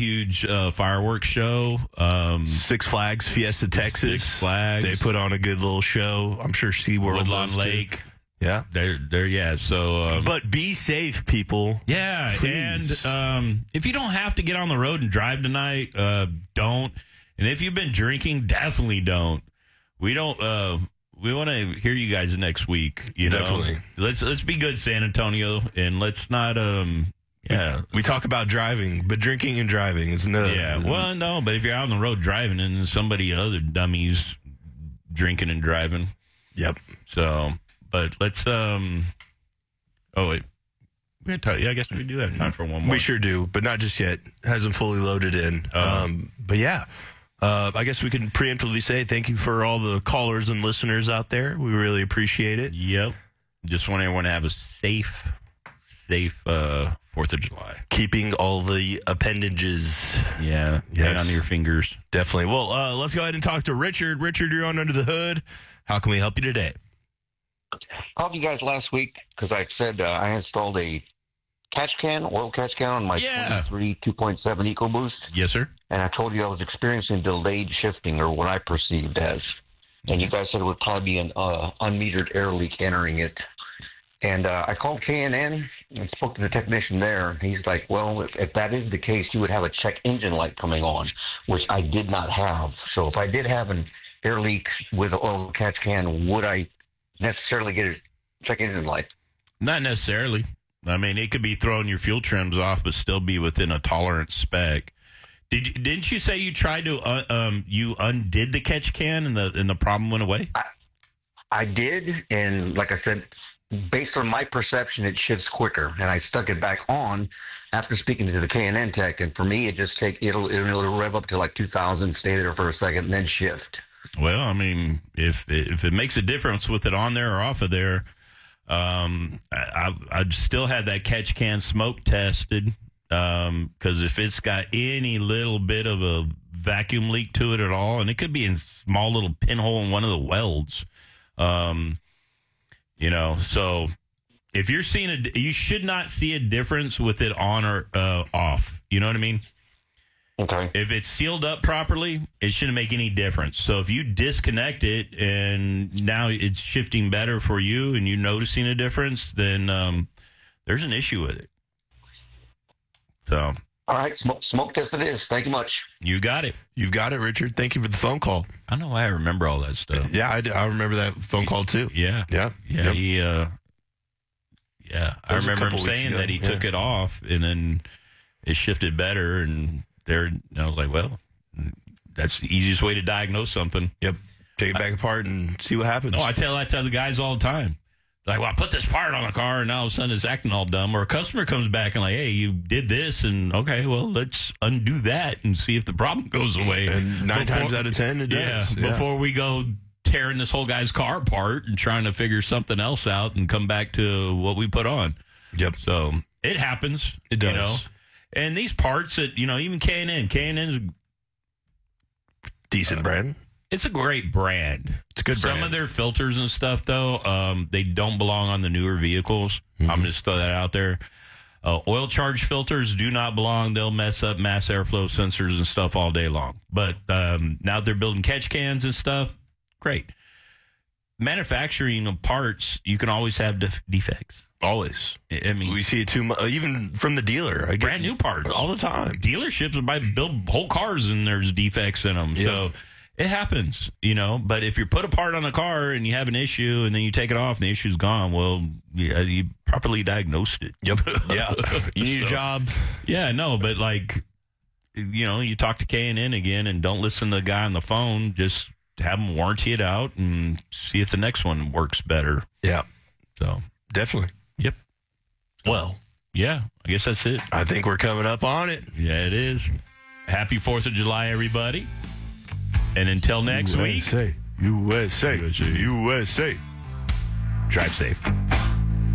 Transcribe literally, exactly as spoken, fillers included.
huge uh, fireworks show. Um, Six Flags Fiesta Texas. Six Flags. They put on a good little show. I'm sure SeaWorld Woodlawn does too. Lake. Yeah. They're, they're, yeah, so. Um, But be safe, people. yeah, Please. and um, if you don't have to get on the road and drive tonight, uh, don't. And if you've been drinking, definitely don't. We don't. Uh, we want to hear you guys next week. You know, Definitely. Let's let's be good, San Antonio, and let's not. Um, yeah, We talk about driving, but drinking and driving is another. yeah. Well, no, but if you're out on the road driving and somebody other dummies drinking and driving, Yep. so. But let's. Um. Oh wait, we're gonna talk, yeah, I guess we do have time for one more. We sure do, but not just yet. Hasn't fully loaded in. Oh. Um, but yeah, uh, I guess we can preemptively say thank you for all the callers and listeners out there. We really appreciate it. Yep. Just want everyone to have a safe, safe uh, Fourth of July. Keeping all the appendages. Yeah. Yes. Hang on to your fingers. Definitely. Well, uh, let's go ahead and talk to Richard. Richard, you're on Under the Hood. How can we help you today? Called you guys last week because I said uh, I installed a catch can, oil catch can on my Yeah. twenty-three two point seven EcoBoost, Yes, sir. and I told you I was experiencing delayed shifting, or what I perceived as. And you guys said it would probably be an uh, unmetered air leak entering it. And uh, I called K N N and spoke to the technician there. And he's like, well, if, if that is the case, you would have a check engine light coming on, which I did not have. So if I did have an air leak with an oil catch can, would I necessarily get a check engine light? Not necessarily. I mean, it could be throwing your fuel trims off, but still be within a tolerance spec. Did you, didn't you say you tried to uh, um you undid the catch can and the and the problem went away? I, I did, and like I said, based on my perception, it shifts quicker, and I stuck it back on after speaking to the K N N tech, and for me, it just take it'll it'll rev up to like two thousand, stay there for a second, and then shift. Well, I mean, if if it makes a difference with it on there or off of there, um, I I'd still have that catch can smoke tested, um, because if it's got any little bit of a vacuum leak to it at all, and it could be in small little pinhole in one of the welds, um, you know, so if you're seeing a, you should not see a difference with it on or uh, off. You know what I mean? Okay. If it's sealed up properly, it shouldn't make any difference. So if you disconnect it and now it's shifting better for you and you're noticing a difference, then um, there's an issue with it. So. All right, smoke, smoke test it is. Thank you much. You got it. You've got it, Richard. Thank you for the phone call. I know why I remember all that stuff. Yeah, I, I remember that phone call too. Yeah. Yeah. Yeah. Yep. He, uh, yeah. I was a remember him couple weeks saying ago. that he Yeah. took it off and then it shifted better. And there, and I was like, well, that's the easiest way to diagnose something. Yep. Take it back apart and see what happens. No, I tell that to the guys all the time. Like, well, I put this part on the car, and now all of a sudden it's acting all dumb. Or a customer comes back and like, hey, you did this, and okay, well, let's undo that and see if the problem goes away. And nine Before- times out of ten, it yeah, does. before we go tearing this whole guy's car apart and trying to figure something else out and come back to what we put on. Yep. So it happens. It does. You know? And these parts that, you know, even K and N, K and N is Decent brand. it's a great brand. It's a good Some brand. of their filters and stuff, though, um, they don't belong on the newer vehicles. Mm-hmm. I'm going to just throw that out there. Uh, oil charge filters do not belong. They'll mess up mass airflow sensors and stuff all day long. But um, now they're building catch cans and stuff. Great. Manufacturing of parts, you can always have def- defects. Always. I I mean, We see it too much, even from the dealer. I get brand new parts all the time. Dealerships buy build whole cars and there's defects in them. Yeah. So it happens, you know. But if you put a part on a car and you have an issue and then you take it off and the issue's gone, well, yeah, you properly diagnosed it. Yep. Yeah. You need a So- job. Yeah, no, but like, you know, you talk to K and N again and don't listen to the guy on the phone. Just have them warranty it out and see if the next one works better. Yeah. So, Definitely. yep. Well, Yeah, I guess that's it. I think we're coming up on it. Yeah, it is. Happy fourth of July, everybody. And until next week, U S A. U S A. U S A. U S A. drive safe.